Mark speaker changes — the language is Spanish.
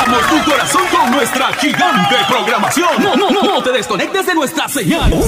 Speaker 1: Llenamos tu corazón con nuestra gigante programación. No te desconectes de nuestra señal.